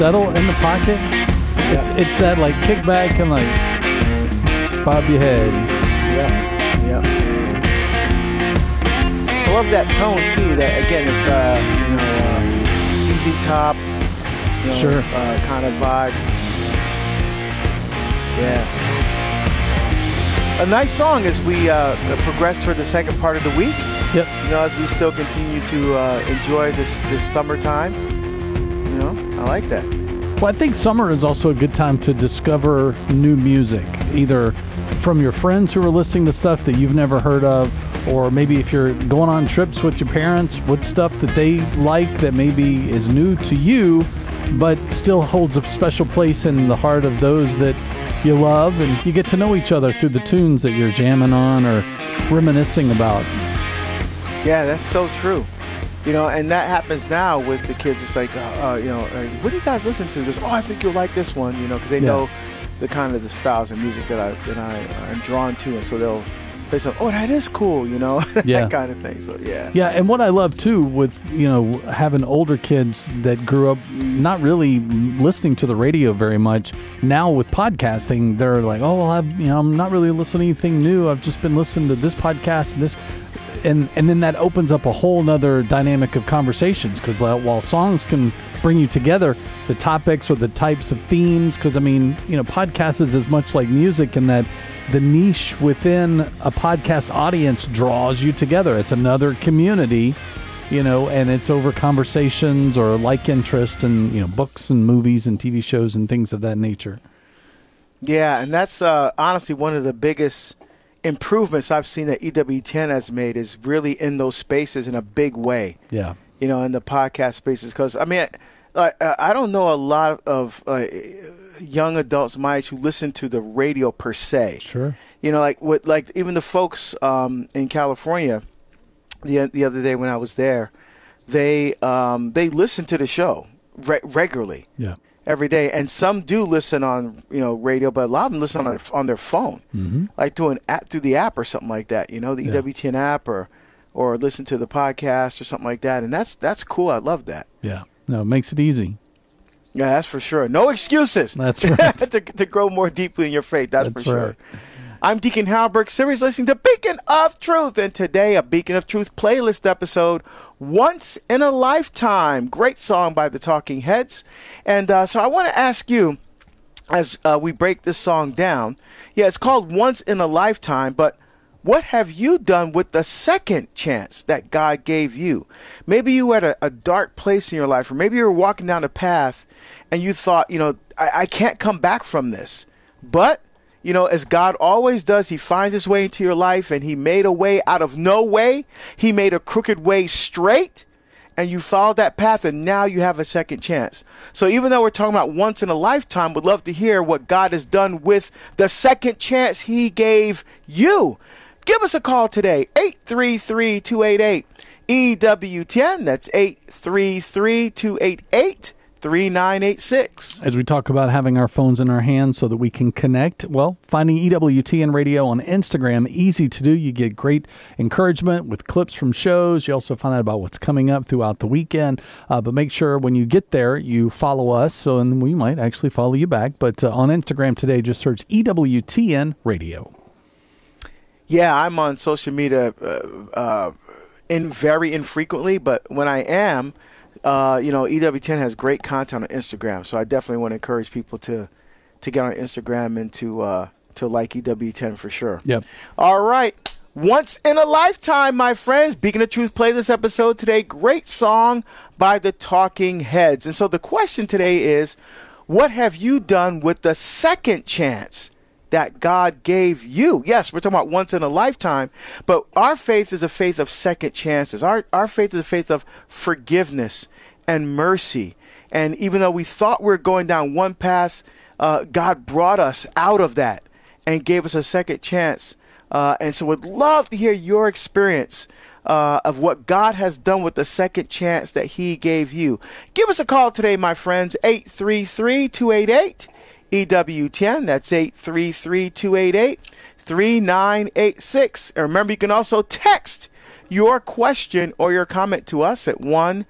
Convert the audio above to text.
settle in the pocket. It's that like kick back and like just bob your head. Yeah. I love that tone too. That again is ZZ Top. Sure. Kind of vibe. Yeah. A nice song as we progress toward the second part of the week. Yep. As we still continue to enjoy this summertime. I like that. Well, I think summer is also a good time to discover new music, either from your friends who are listening to stuff that you've never heard of, or maybe if you're going on trips with your parents, what stuff that they like that maybe is new to you, but still holds a special place in the heart of those that you love, and you get to know each other through the tunes that you're jamming on or reminiscing about. Yeah, that's so true. And that happens now with the kids. It's like, what do you guys listen to? Because, I think you'll like this one, because they know the kind of the styles of music that I am drawn to, and so they'll say, that is cool, that kind of thing. So yeah, and what I love too with having older kids that grew up not really listening to the radio very much. Now with podcasting, they're like, I'm not really listening to anything new. I've just been listening to this podcast and this. And then that opens up a whole nother dynamic of conversations, because while songs can bring you together, the topics or the types of themes, because podcast is as much like music in that the niche within a podcast audience draws you together. It's another community, and it's over conversations or like interest and books and movies and TV shows and things of that nature. Yeah, and that's honestly one of the biggest improvements I've seen that EWTN has made is really in those spaces in a big way. Yeah. In the podcast spaces. Because, I don't know a lot of young adults my age who listen to the radio per se. Sure. Like even the folks in California the other day when I was there, they listen to the show regularly. Yeah. Every day, and some do listen on radio, but a lot of them listen on their phone, like through the app or something like that. The EWTN app, or listen to the podcast or something like that, and that's cool. I love that. Yeah, no, it makes it easy. Yeah, that's for sure. No excuses. That's right. to grow more deeply in your faith. That's for sure. Right. I'm Deacon Halberg, series listening to Beacon of Truth, and today a Beacon of Truth playlist episode, Once in a Lifetime. Great song by the Talking Heads. And so I want to ask you, as we break this song down, it's called Once in a Lifetime, but what have you done with the second chance that God gave you? Maybe you were at a dark place in your life, or maybe you were walking down a path and you thought, I can't come back from this. But as God always does, he finds his way into your life, and he made a way out of no way. He made a crooked way straight, and you followed that path, and now you have a second chance. So even though we're talking about once in a lifetime, we'd love to hear what God has done with the second chance he gave you. Give us a call today, 833-288-EWTN. That's 833-288-3986. As we talk about having our phones in our hands so that we can connect, finding EWTN Radio on Instagram, easy to do. You get great encouragement with clips from shows. You also find out about what's coming up throughout the weekend. But make sure when you get there, you follow us, and we might actually follow you back. But on Instagram today, just search EWTN Radio. Yeah, I'm on social media very infrequently, but when I am, EWTN has great content on Instagram, so I definitely want to encourage people to get on Instagram and to like EWTN for sure. Yep. All right. Once in a Lifetime, my friends. Beacon of Truth play this episode today. Great song by the Talking Heads. And so the question today is, what have you done with the second chance that God gave you? Yes, we're talking about once in a lifetime, but our faith is a faith of second chances. Our faith is a faith of forgiveness and mercy. And even though we thought we were going down one path, God brought us out of that and gave us a second chance. And so we'd love to hear your experience of what God has done with the second chance that he gave you. Give us a call today, my friends, 833-288-EWTN. That's 833-288-3986. And remember, you can also text your question or your comment to us at